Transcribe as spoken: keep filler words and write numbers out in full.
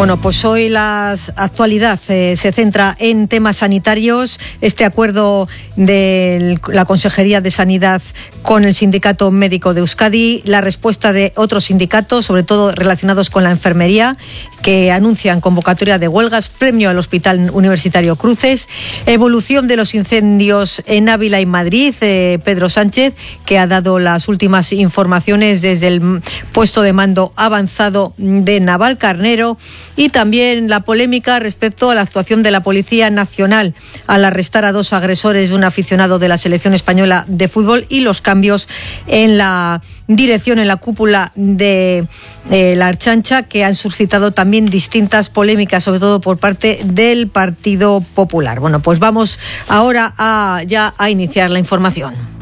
Bueno, pues hoy la actualidad eh, se centra en temas sanitarios. Este acuerdo de la Consejería de Sanidad con el Sindicato Médico de Euskadi, la respuesta de otros sindicatos, sobre todo relacionados con la enfermería, que anuncian convocatoria de huelgas, premio al Hospital Universitario Cruces, evolución de los incendios en Ávila y Madrid, eh, Pedro Sánchez, que ha dado las últimas informaciones desde el puesto de mando avanzado de Navalcarnero, y también la polémica respecto a la actuación de la Policía Nacional al arrestar a dos agresores de un aficionado de la selección española de fútbol, y los cambios en la dirección, en la cúpula de eh, la Ertzaintza, que han suscitado también distintas polémicas, sobre todo por parte del Partido Popular. Bueno, pues vamos ahora a, ya a iniciar la información.